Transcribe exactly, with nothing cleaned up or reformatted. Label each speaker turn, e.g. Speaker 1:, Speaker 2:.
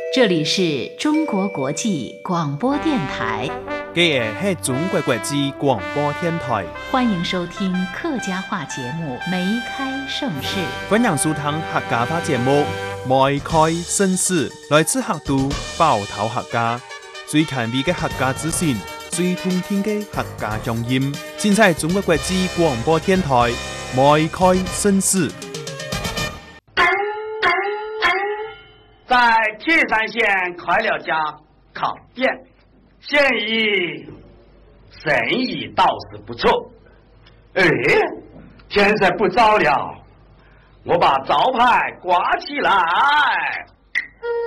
Speaker 1: 这里是中国国际广播电台。
Speaker 2: 这个是中国国际广播电台，
Speaker 1: 欢迎收听客家话节目《梅开盛世》。
Speaker 2: 欢迎收听客家话节目《梅开盛世》，来自客都包头客家，最权威的客家资讯，最通天的客家乡音，现在中国国际广播电台《梅开盛世》。
Speaker 3: 在铁山县开了家烤店，现已生意倒是不错。哎，天色不早了，我把招牌挂起来。